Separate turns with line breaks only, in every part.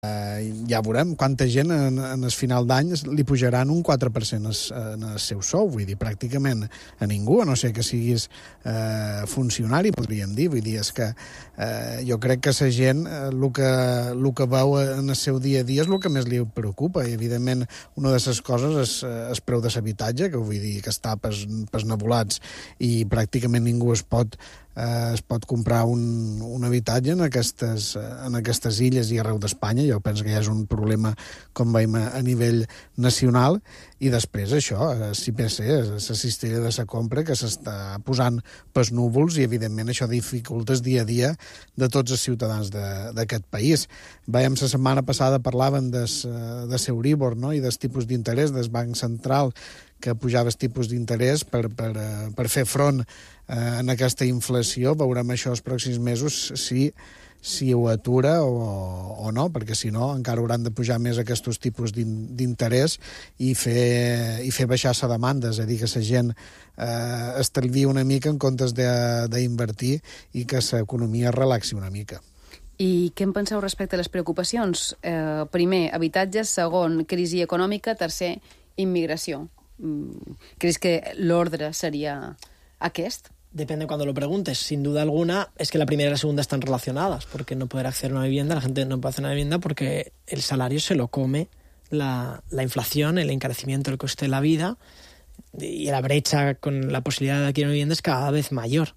ja veurem quanta gent en el final d'any li pujaran un 4% en el seu sou, vull dir, pràcticament a ningú, a no ser que siguis funcionari, podríem dir, vull dir, és que jo crec que la gent el que veu en el seu dia a dia és el que més li preocupa, i evidentment una de les coses és el preu de l'habitatge, que vull dir que està pels nebulats i pràcticament ningú es pot comprar un habitatge en aquestes illes i arreu d'Espanya. Jo penso que ja és un problema, com veiem, a nivell nacional. I després això, l'IPC, la cistella de la compra, que s'està posant pels núvols, i evidentment això dificulta el dia a dia de tots els ciutadans d'aquest país. Veiem, la setmana passada parlaven de l'Euribor, no?, i dels tipus d'interès del Banc Central, que pujava els tipus d'interès per fer front en aquesta inflació. Veurem això els pròxims mesos si ho atura o no, perquè si no encara hauran de pujar més aquests tipus d'interès i fer baixar la demanda, és a dir, que la gent estalvi una mica en comptes d'invertir i que l'economia relaxi una mica.
I què en penseu respecte a les preocupacions? Primer, habitatge; segon, crisi econòmica; tercer, immigració. ¿Crees que l'ordre sería aquest?
Depende cuando lo preguntes. Sin duda alguna es que la primera y la segunda están relacionadas, porque no poder acceder a una vivienda, la gente no puede hacer una vivienda porque el salario se lo come la inflación, el encarecimiento del coste de la vida, y la brecha con la posibilidad de adquirir una vivienda es cada vez mayor.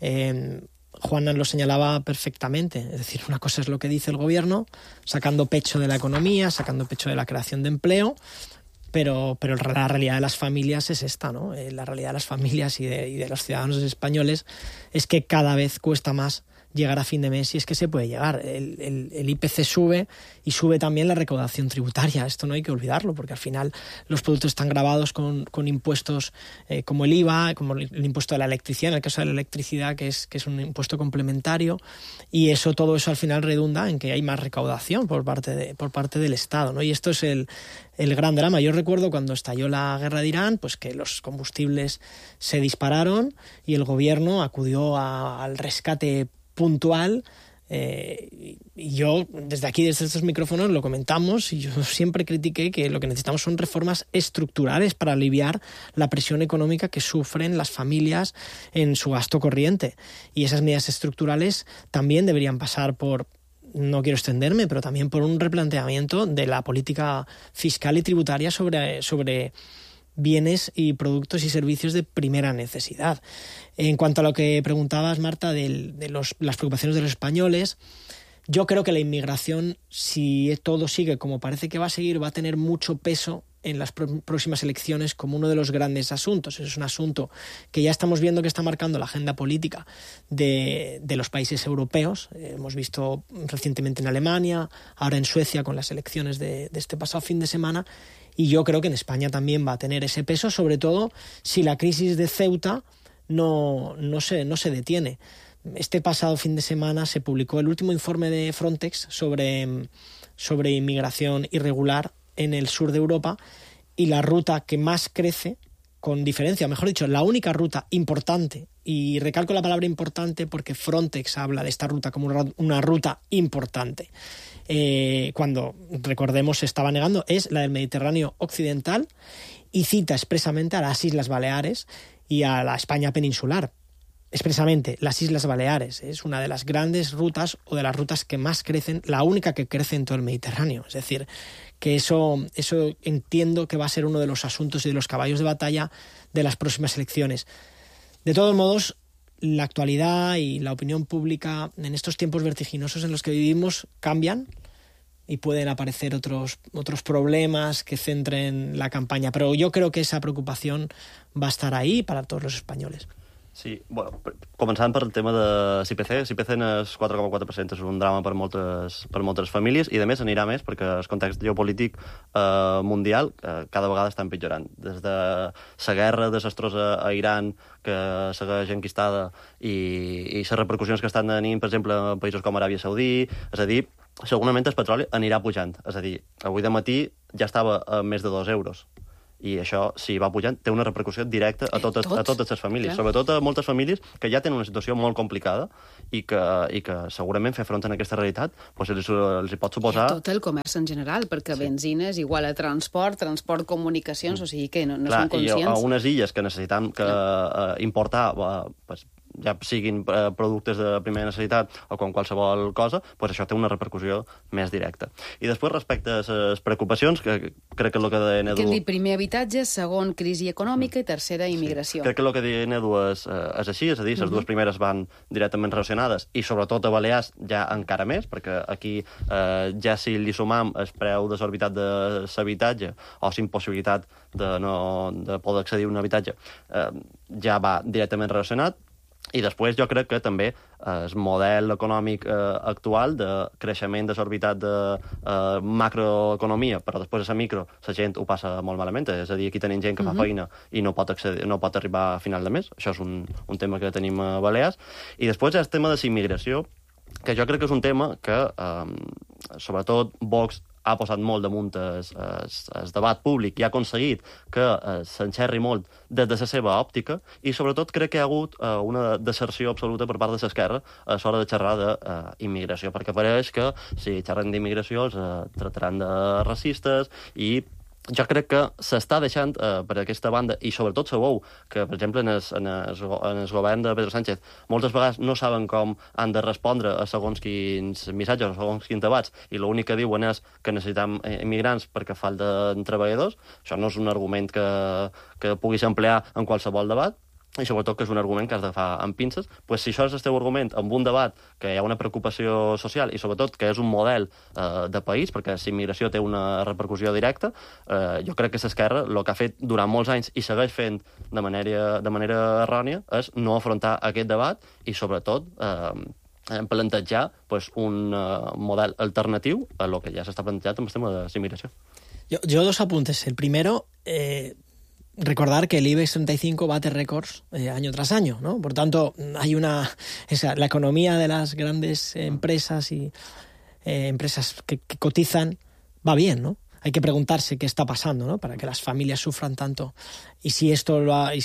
Juana lo señalaba perfectamente, es decir, una cosa es lo que dice el gobierno, sacando pecho de la economía, sacando pecho de la creación de empleo, pero la realidad de las familias es esta, ¿no? La realidad de las familias y de los ciudadanos españoles es que cada vez cuesta más llegar a fin de mes, y es que se puede llegar. El IPC sube y sube también la recaudación tributaria. Esto no hay que olvidarlo, porque al final los productos están gravados con impuestos como el IVA, como el impuesto de la electricidad, en el caso de la electricidad, que es un impuesto complementario, y todo eso al final redunda en que hay más recaudación por parte del Estado, ¿no? Y esto es el gran drama. Yo recuerdo cuando estalló la guerra de Irán, pues que los combustibles se dispararon y el gobierno acudió al rescate puntual, y yo desde aquí, desde estos micrófonos, lo comentamos, y yo siempre critiqué que lo que necesitamos son reformas estructurales para aliviar la presión económica que sufren las familias en su gasto corriente, y esas medidas estructurales también deberían pasar por, no quiero extenderme, pero también por un replanteamiento de la política fiscal y tributaria sobre bienes y productos y servicios de primera necesidad. En cuanto a lo que preguntabas, Marta, de las preocupaciones de los españoles, yo creo que la inmigración, si todo sigue como parece que va a seguir, va a tener mucho peso en las próximas elecciones como uno de los grandes asuntos. Es un asunto que ya estamos viendo que está marcando la agenda política de los países europeos. Hemos visto recientemente en Alemania, ahora en Suecia con las elecciones de este pasado fin de semana, y yo creo que en España también va a tener ese peso, sobre todo si la crisis de Ceuta no se detiene. Este pasado fin de semana se publicó el último informe de Frontex sobre inmigración irregular en el sur de Europa, y la ruta que más crece, con diferencia, mejor dicho, la única ruta importante, y recalco la palabra importante porque Frontex habla de esta ruta como una ruta importante, cuando, recordemos, se estaba negando, es la del Mediterráneo occidental, y cita expresamente a las Islas Baleares y a la España peninsular. Expresamente, las Islas Baleares es una de las grandes rutas, o de las rutas que más crecen, la única que crece en todo el Mediterráneo. Es decir, que eso entiendo que va a ser uno de los asuntos y de los caballos de batalla de las próximas elecciones. De todos modos, la actualidad y la opinión pública en estos tiempos vertiginosos en los que vivimos cambian, y pueden aparecer otros problemas que centren la campaña. Pero yo creo que esa preocupación va a estar ahí para todos los españoles.
Sí, bueno, començant per el tema de l'IPC. L'IPC en el 4,4% és un drama per moltes famílies, i a més anirà més perquè el context geopolític mundial cada vegada està empitjorant. Des de la guerra desastrosa a Iran, que segueix enquistada, i les repercussions que estan tenint, per exemple, en països com Aràbia Saudí. És a dir, segurament el petroli anirà pujant. És a dir, avui de matí ja estava a més de 2 euros. i això, si va pujant, té una repercussió directa a totes les famílies, sobretot a moltes famílies que ja tenen una situació molt complicada i que segurament fer front a aquesta realitat pues, els hi pot suposar...
I tot el comerç en general, perquè benzina és igual a transport, comunicacions, o sigui que no són conscients.
I a unes illes que necessitem importar pues, ja siguin productes de primera necessitat o com qualsevol cosa, pues això té una repercussió més directa. I després, respecte a les preocupacions, que crec que el que deia Edu...
Que dir, primer habitatge, segon crisi econòmica i tercera immigració.
Sí. Crec que el que deia Edu és així, és a dir, les dues primeres van directament relacionades i sobretot a Balears ja encara més, perquè aquí ja si li sumam el preu desorbitat de l'habitatge o la impossibilitat de poder accedir a un habitatge ja va directament relacionat. I després jo crec que també el model econòmic actual de creixement desorbitat de macroeconomia, però després a la micro la gent ho passa molt malament, és a dir, aquí tenim gent que fa feina i no pot arribar a final de mes, això és un tema que tenim a Balears, i després hi ha el tema de la immigració, que jo crec que és un tema que sobretot Vox ha posat molt damunt el debat públic i ha aconseguit que s'enxerri molt des de la seva òptica i, sobretot, crec que hi ha hagut una deserció absoluta per part de l'esquerra a l'hora de xerrar d'immigració, perquè pareix que si xerren d'immigració els trataran de racistes i jo crec que s'està deixant per aquesta banda, i sobretot sabeu que, per exemple, en el govern de Pedro Sánchez moltes vegades no saben com han de respondre a segons quins missatges o segons quins debats, i l'únic que diuen és que necessitem immigrants perquè falten treballadors. Això no és un argument que puguis emplear en qualsevol debat, i sobretot que és un argument que has d'agafar amb pinces. Pues, si això és el teu argument en un debat que hi ha una preocupació social i sobretot que és un model de país, perquè la immigració té una repercussió directa, jo crec que l'esquerra el que ha fet durant molts anys i segueix fent de manera errònia és no afrontar aquest debat i sobretot plantejar pues, un model alternatiu a lo que ja s'està plantejat amb el tema de la immigració.
Yo dos apuntes. El primero... recordar que el IBEX 35 bate récords año tras año, ¿no? Por tanto, hay la economía de las grandes empresas y empresas que cotizan va bien, ¿no? Hay que preguntarse qué está pasando, ¿no? Para que las familias sufran tanto. Y si esto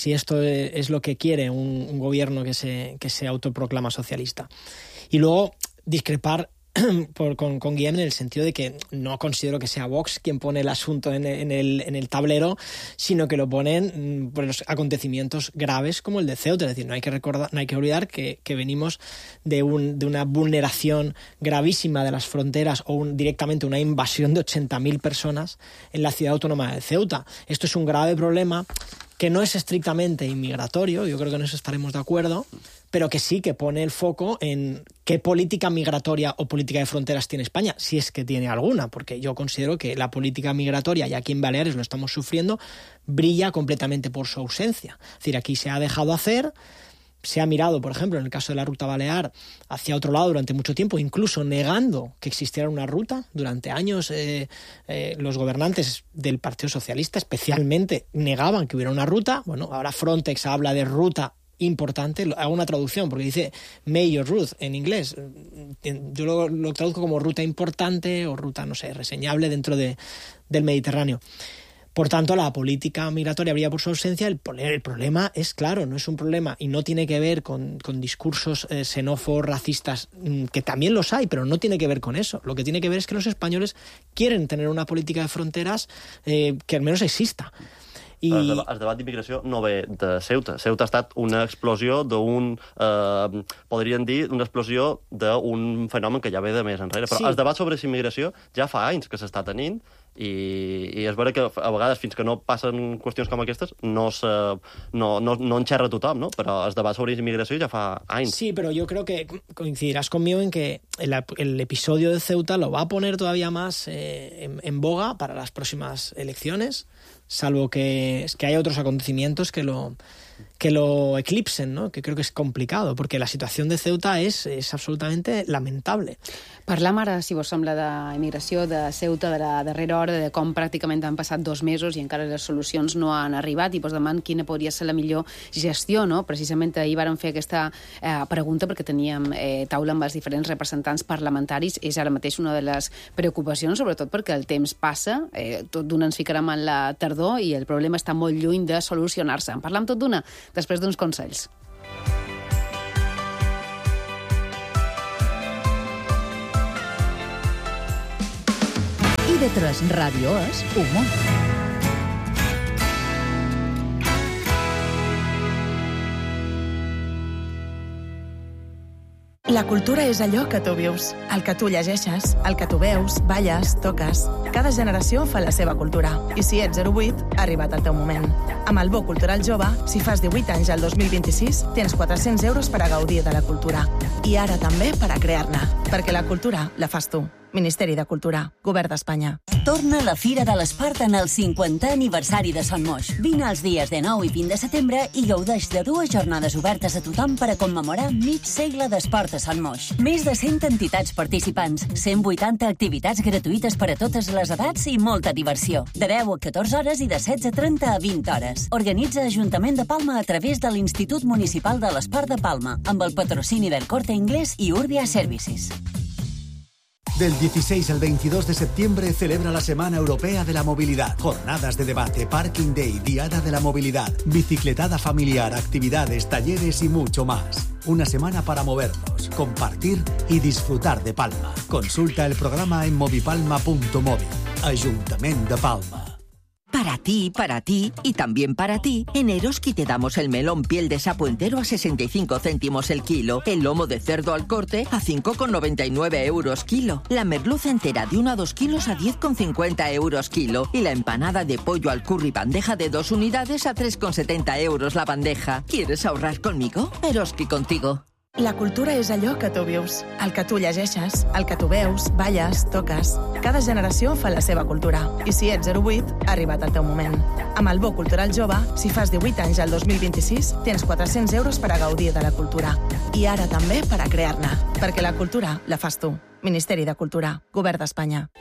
es lo que quiere un gobierno que se autoproclama socialista. Y luego discrepar con Guillem en el sentido de que no considero que sea Vox quien pone el asunto en el tablero, sino que lo ponen por los acontecimientos graves como el de Ceuta. Es decir, no hay que olvidar que venimos de una vulneración gravísima de las fronteras o directamente una invasión de 80.000 personas en la ciudad autónoma de Ceuta. Esto es un grave problema que no es estrictamente inmigratorio, yo creo que en eso estaremos de acuerdo, pero que sí que pone el foco en qué política migratoria o política de fronteras tiene España, si es que tiene alguna, porque yo considero que la política migratoria, y aquí en Baleares lo estamos sufriendo, brilla completamente por su ausencia. Es decir, aquí se ha dejado hacer, se ha mirado, por ejemplo, en el caso de la ruta balear, hacia otro lado durante mucho tiempo, incluso negando que existiera una ruta. Durante años los gobernantes del Partido Socialista especialmente negaban que hubiera una ruta. Bueno, ahora Frontex habla de ruta importante. Hago una traducción porque dice major route en inglés. Yo lo traduzco como ruta importante o ruta, no sé, reseñable dentro del Mediterráneo. Por tanto, la política migratoria brilla por su ausencia. El problema es claro, no es un problema y no tiene que ver con discursos xenófobos, racistas, que también los hay, pero no tiene que ver con eso. Lo que tiene que ver es que los españoles quieren tener una política de fronteras que al menos exista. I...
El debat d'immigració no ve de Ceuta. Ceuta ha estat una explosió podríem dir, una explosió d'un fenomen que ja ve de més enrere. Però sí. El debat sobre immigració ja fa anys que s'està tenint i és vera que a vegades, fins que no passen qüestions com aquestes, no en xerra tothom, ¿no? Però el debat sobre immigració ja fa anys.
Sí, pero yo creo que coincidirás conmigo en que el episodio de Ceuta lo va a poner todavía más en boga para las próximas elecciones, salvo que haya otros acontecimientos que lo eclipsen, ¿no? Que creo que es complicado, porque la situación de Ceuta es absolutamente lamentable.
Parlam ara, si vos sembla, d'immigració de Ceuta de la darrera hora, de com pràcticament han passat 2 mesos i encara les solucions no han arribat, i vos deman quina podria ser la millor gestió, no? Precisament ahir vàrem fer aquesta pregunta perquè teníem taula amb els diferents representants parlamentaris. És ara mateix una de les preocupacions, sobretot perquè el temps passa, tot d'una ens ficarem en la tardor i el problema està molt lluny de solucionar-se. En parlam tot d'una, després d'uns consells.
IB3 Ràdio és humor.
La cultura és allò que tu vius, el que tu llegeixes, el que tu veus, balles, toques. Cada generació fa la seva cultura. I si ets 08, ha arribat el teu moment. Amb el Bo Cultural Jove, si fas 18 anys al 2026, tens 400 euros per a gaudir de la cultura. I ara també per a crear-ne. Perquè la cultura la fas tu. Ministeri de Cultura, Govern d'Espanya.
Torna la Fira de l'Esport en el 50è aniversari de Son Moix. Vine els dies de 9 i 20 de setembre i gaudeix de 2 jornades obertes a tothom per a commemorar mig segle d'esport a Son Moix. Més de 100 entitats participants, 180 activitats gratuïtes per a totes les edats i molta diversió. De 10 a 14 hores i de 16:30 a 20 hores. Organitza Ajuntament de Palma a través de l'Institut Municipal de l'Esport de Palma, amb el patrocini del Corte Inglés i Urbia Services.
Del 16 al 22 de septiembre celebra la Semana Europea de la Movilidad. Jornadas de debate, Parking Day, Diada de la Movilidad, bicicletada familiar, actividades, talleres y mucho más. Una semana para movernos, compartir y disfrutar de Palma. Consulta el programa en movipalma.móvil. Ayuntamiento de Palma.
Para ti y también para ti, en Eroski te damos el melón piel de sapo entero a 65 céntimos el kilo, el lomo de cerdo al corte a 5,99 euros kilo, la merluza entera de 1 a 2 kilos a 10,50 euros kilo y la empanada de pollo al curry bandeja de 2 unidades a 3,70 euros la bandeja. ¿Quieres ahorrar conmigo? Eroski contigo.
La cultura és allò que tu vius, el que tu llegeixes, el que tu veus, balles, toques. Cada generació fa la seva cultura. I si ets 08, ha arribat el teu moment. Amb el Bo Cultural Jove, si fas 18 anys al 2026, tens 400 euros per a gaudir de la cultura. I ara també per a crear-ne. Perquè la cultura la fas tu. Ministeri de Cultura, Govern d'Espanya.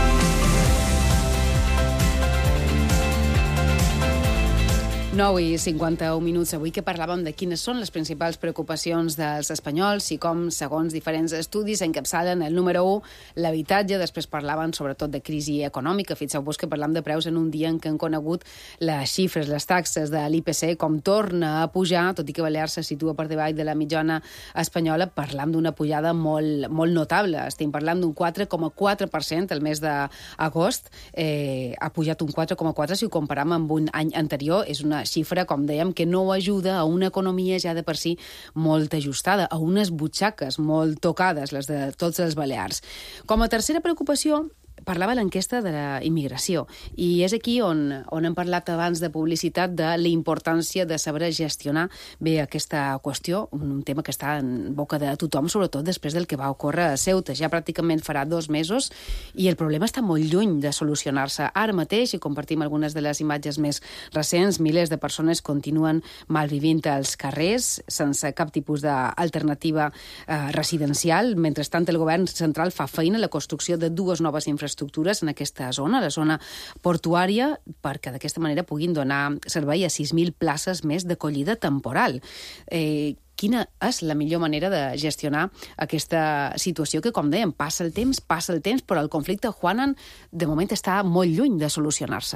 9:51 avui, que parlàvem de quines són les principals preocupacions dels espanyols i com, segons diferents estudis, encapçalen el número 1, l'habitatge. Després parlaven sobretot de crisi econòmica. Fixeu-vos que parlam de preus en un dia en què han conegut les xifres, les taxes de l'IPC, com torna a pujar, tot i que Balears se situa per davall de la mitjana espanyola. Parlam d'una pujada molt notable. Estem parlant d'un 4,4% el mes d'agost. Ha pujat un 4,4% si ho comparam amb un any anterior. És una xifra, com dèiem, que no ajuda a una economia ja de per si molt ajustada, a unes butxaques molt tocades, les de tots els balears. Com a tercera preocupació, parlava l'enquesta de la immigració, i és aquí on hem parlat abans de publicitat de la importància de saber gestionar bé aquesta qüestió, un tema que està en boca de tothom, sobretot després del que va ocórrer a Ceuta. Ja pràcticament farà 2 mesos i el problema està molt lluny de solucionar-se. Ara mateix, i compartim algunes de les imatges més recents, milers de persones continuen malvivint als carrers sense cap tipus d'alternativa residencial. Mentrestant, el govern central fa feina a la construcció de 2 noves infraestructures en aquesta zona, la zona portuària, perquè d'aquesta manera puguin donar servei a 6.000 places més d'acollida temporal. Quina és la millor manera de gestionar aquesta situació que, com dèiem, passa el temps, però el conflicte, Juanan, de moment està molt lluny de solucionar-se.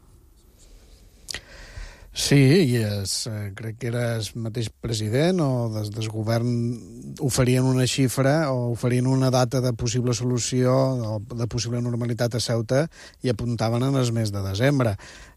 Sí, i crec que era el mateix president o des del govern oferien una xifra o oferien una data de possible solució o de possible normalitat a Ceuta i apuntaven en el mes de desembre.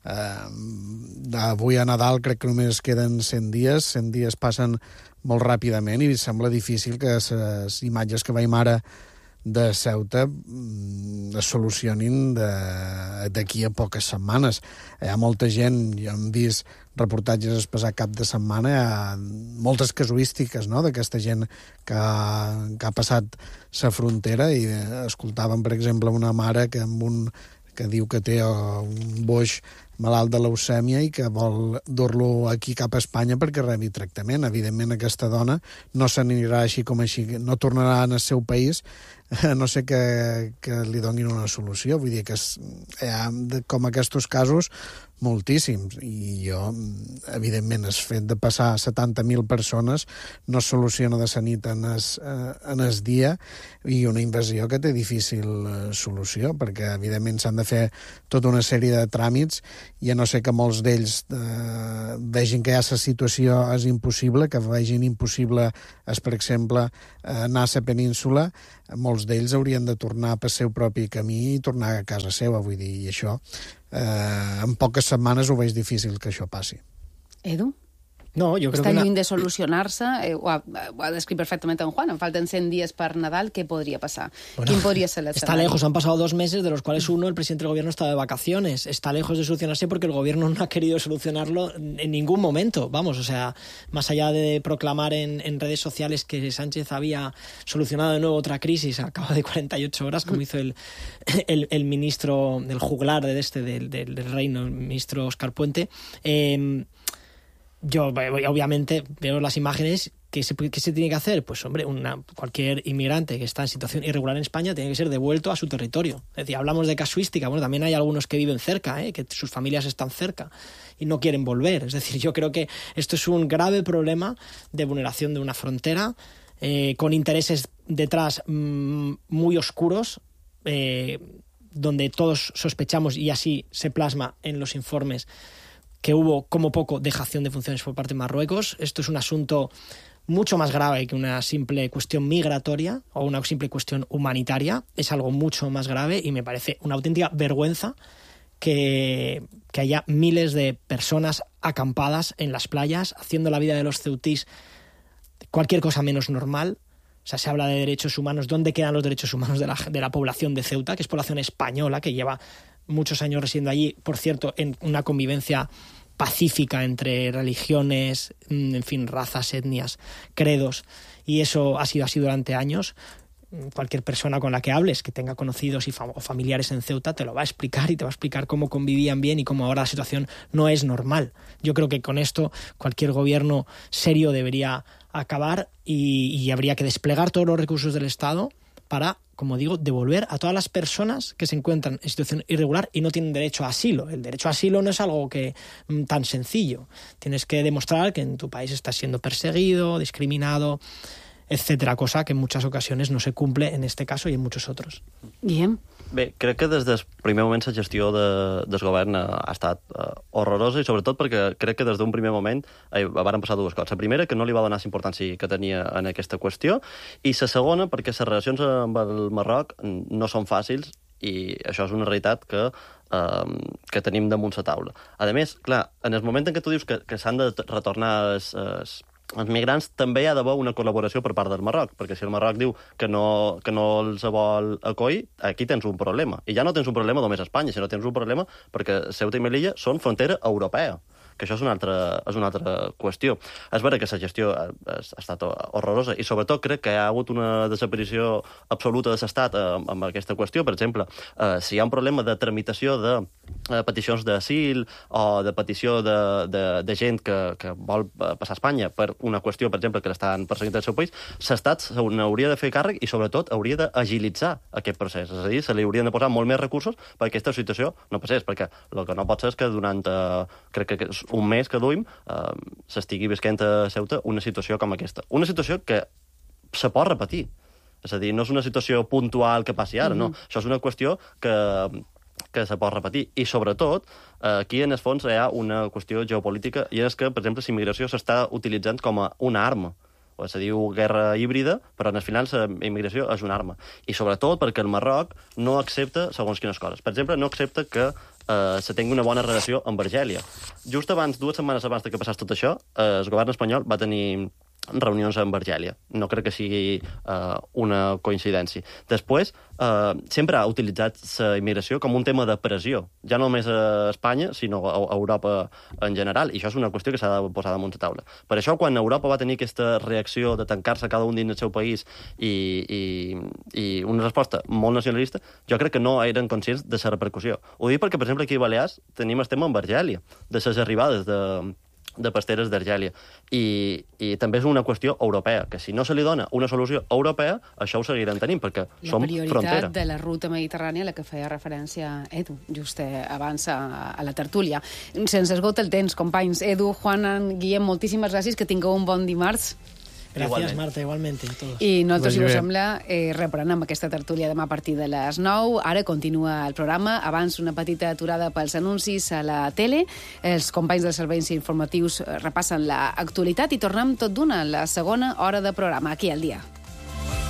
Avui a Nadal crec que només queden 100 dies. 100 dies passen molt ràpidament i sembla difícil que les imatges que veiem ara de Ceuta es solucionin d'aquí a poques setmanes. Hi ha molta gent, jo hem vist reportatges el passat cap de setmana, hi ha moltes casuístiques, no?, d'aquesta gent que ha passat la frontera, i escoltàvem, per exemple, una mare que diu que té un boix malalt de leucèmia i que vol dur-lo aquí cap a Espanya perquè rebi tractament. Evidentment, aquesta dona no s'anirà així com així, no tornarà al seu país, a no ser que li donin una solució. Vull dir que hi ha, com aquests casos, moltíssims, i jo, evidentment, el fet de passar 70.000 persones no es soluciona de sa nit en el dia, i una invasió que té difícil solució, perquè, evidentment, s'han de fer tota una sèrie de tràmits, i a no ser que molts d'ells vegin que ja la situació és impossible, que vegin impossible, per exemple, anar a la península, molts d'ells haurien de tornar pel seu propi camí i tornar a casa seva, vull dir, i això en poques setmanes ho veig difícil que això passi.
Edu?
No, yo creo
Està
que
lluny de solucionar-se, ho ha descrit perfectament en Juan, em falten 100 días per Nadal, ¿qué podría pasar?
Bueno,
¿Quién podría ser el
está
escenario?
lejos, han pasado 2 meses, de los cuales uno, el presidente del gobierno, está de vacaciones. Está lejos de solucionarse porque el gobierno no ha querido solucionarlo en ningún momento. Vamos, o sea, más allá de proclamar en redes sociales que Sánchez había solucionado de nuevo otra crisis a cabo de 48 horas, como hizo el ministro del juglar del reino, el ministro Óscar Puente, yo obviamente veo las imágenes. ¿Qué se tiene que hacer? Pues, hombre, cualquier inmigrante que está en situación irregular en España tiene que ser devuelto a su territorio. Es decir, hablamos de casuística. Bueno, también hay algunos que viven cerca, que sus familias están cerca y no quieren volver. Es decir, yo creo que esto es un grave problema de vulneración de una frontera, con intereses detrás muy oscuros, donde todos sospechamos, y así se plasma en los informes, que hubo como poco dejación de funciones por parte de Marruecos. Esto es un asunto mucho más grave que una simple cuestión migratoria o una simple cuestión humanitaria. Es algo mucho más grave y me parece una auténtica vergüenza que haya miles de personas acampadas en las playas haciendo la vida de los ceutís cualquier cosa menos normal. O sea, se habla de derechos humanos. ¿Dónde quedan los derechos humanos de la población de Ceuta, que es población española, que lleva muchos años residiendo allí, por cierto, en una convivencia pacífica entre religiones, en fin, razas, etnias, credos, y eso ha sido así durante años? Cualquier persona con la que hables, que tenga conocidos o familiares en Ceuta, te lo va a explicar, y te va a explicar cómo convivían bien y cómo ahora la situación no es normal. Yo creo que con esto cualquier gobierno serio debería acabar, y habría que desplegar todos los recursos del Estado para, como digo, devolver a todas las personas que se encuentran en situación irregular y no tienen derecho a asilo. El derecho a asilo no es algo tan sencillo. Tienes que demostrar que en tu país estás siendo perseguido, discriminado, etcétera, cosa que en muchas ocasiones no se cumple en este caso y en muchos otros.
Guillem?
Bé, crec que des del primer moment la gestió del govern ha estat horrorosa, i sobretot perquè crec que des d'un primer moment van passar 2 coses. La primera, que no li va donar la importància que tenia en aquesta qüestió, i la segona, perquè les relacions amb el Marroc no són fàcils, i això és una realitat que tenim damunt la taula. A més, clar, en el moment en què tu dius que s'han de retornar els migrants, també hi ha d'haver una col·laboració per part del Marroc, perquè si el Marroc diu que no els vol acollir, aquí tens un problema. I ja no tens un problema només a Espanya, sinó tens un problema perquè Ceuta i Melilla són frontera europea, que això és una altra qüestió. És vera que la gestió ha estat horrorosa, i sobretot crec que hi ha hagut una desaparició absoluta de l'Estat amb aquesta qüestió. Per exemple, si hi ha un problema de tramitació de peticions d'asil o de petició de gent que vol passar a Espanya per una qüestió, per exemple, que l'estan perseguint al seu país, l'Estat se n'hauria de fer càrrec i, sobretot, hauria d'agilitzar aquest procés. És a dir, se li haurien de posar molt més recursos perquè aquesta situació no passés, perquè el que no pot ser és que durant, crec que un mes que duim, s'estigui visquent a Ceuta una situació com aquesta. Una situació que se pot repetir. És a dir, no és una situació puntual que passi ara, no. Això és una qüestió que se pot repetir. I, sobretot, aquí, en el fons, hi ha una qüestió geopolítica, i és que, per exemple, la immigració s'està utilitzant com a una arma. Se diu guerra híbrida, però en el final la immigració és una arma. I, sobretot, perquè el Marroc no accepta segons quines coses. Per exemple, no accepta que se tingui una bona relació amb Argèlia. Just abans, 2 setmanes abans que passés tot això, el govern espanyol va tenir reunions amb Argèlia. No crec que sigui una coincidència. Després, sempre ha utilitzat la immigració com un tema de pressió, ja no només a Espanya, sinó a Europa en general, i això és una qüestió que s'ha de posar damunt la taula. Per això, quan Europa va tenir aquesta reacció de tancar-se cada un dins del seu país i una resposta molt nacionalista, jo crec que no eren conscients de la repercussió. Ho dic perquè, per exemple, aquí a Balears tenim el tema amb Argèlia, de les arribades de pasteres d'Argèlia. I també és una qüestió europea, que si no se li dona una solució europea, això ho seguiran tenint, perquè som frontera.
La prioritat de la ruta mediterrània, a la que feia referència Edu, just abans a la tertúlia. Se'ns esgota el temps, companys. Edu, Juan, Guillem, moltíssimes gràcies, que tingueu un bon dimarts.
Gràcies, Marta, igualment.
I nosaltres, si us sembla, reprenem aquesta tertúlia demà a partir de les 9. Ara continua el programa. Abans, una petita aturada pels anuncis a la tele. Els companys dels serveis informatius repassen l'actualitat i tornem tot d'una, la segona hora de programa, aquí al dia.